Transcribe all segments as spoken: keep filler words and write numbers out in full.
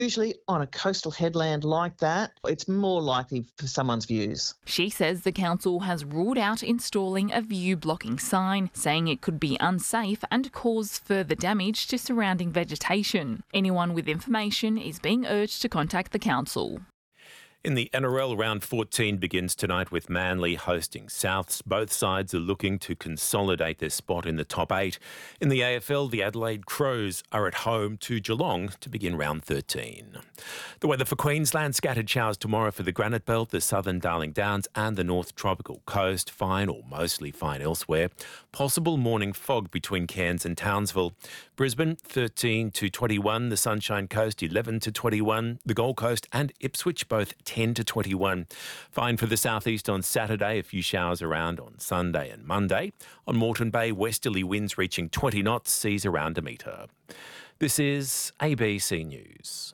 Usually on a coastal headland like that, it's more likely for someone's views. She says the council has ruled out installing a view-blocking sign, saying it could be unsafe and cause further damage to surrounding vegetation. Anyone with information is being urged to contact the council. In the N R L, round fourteen begins tonight with Manly hosting Souths. Both sides are looking to consolidate their spot in the top eight. In the A F L, the Adelaide Crows are at home to Geelong to begin round thirteen. The weather for Queensland: scattered showers tomorrow for the Granite Belt, the southern Darling Downs and the North Tropical Coast. Fine or mostly fine elsewhere. Possible morning fog between Cairns and Townsville. Brisbane thirteen to twenty-one, the Sunshine Coast eleven to twenty-one, the Gold Coast and Ipswich both ten to twenty-one. Fine for the southeast on Saturday, a few showers around on Sunday and Monday. On Moreton Bay, westerly winds reaching twenty knots, seas around a metre. This is A B C News.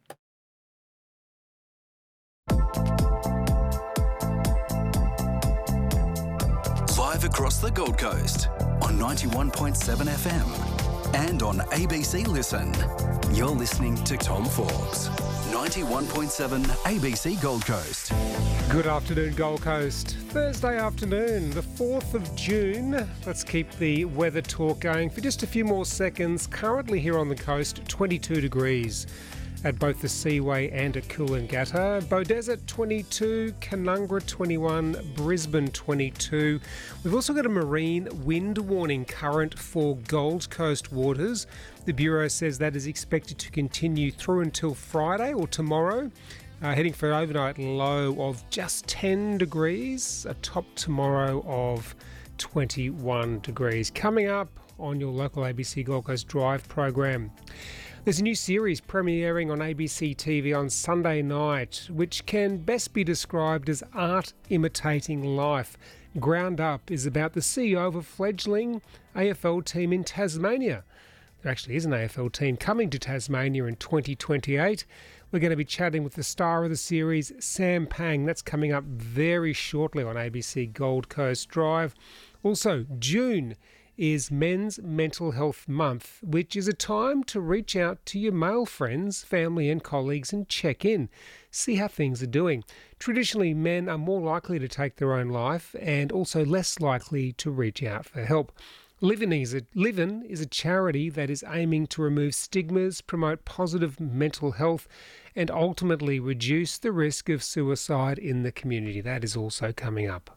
Live across the Gold Coast on ninety-one point seven F M and on A B C Listen. You're listening to Tom Forbes. ninety-one point seven A B C Gold Coast. Good afternoon, Gold Coast. Thursday afternoon, the fourth of June. Let's keep the weather talk going for just a few more seconds. Currently here on the coast, twenty-two degrees at both the Seaway and at Coolangatta. Beaudesert twenty-two, Canungra twenty-one, Brisbane twenty-two. We've also got a marine wind warning current for Gold Coast waters. The Bureau says that is expected to continue through until Friday or tomorrow. Uh, heading for an overnight low of just ten degrees, a top tomorrow of twenty-one degrees. Coming up on your local A B C Gold Coast Drive program. There's a new series premiering on A B C T V on Sunday night, which can best be described as art imitating life. Ground Up is about the C E O of a fledgling A F L team in Tasmania. There actually is an A F L team coming to Tasmania in twenty twenty-eight. We're going to be chatting with the star of the series, Sam Pang. That's coming up very shortly on A B C Gold Coast Drive. Also, June is Men's Mental Health Month, which is a time to reach out to your male friends, family and colleagues and check in, see how things are doing. Traditionally, men are more likely to take their own life and also less likely to reach out for help. Livin is, a, Livin is a charity that is aiming to remove stigmas, promote positive mental health and ultimately reduce the risk of suicide in the community. That is also coming up.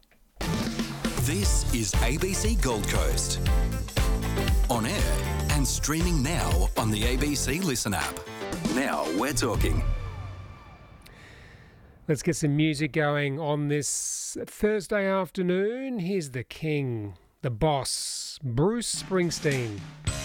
This is A B C Gold Coast. On air and streaming now on the A B C Listen app. Now we're talking. Let's get some music going on this Thursday afternoon. Here's the king, the boss, Bruce Springsteen.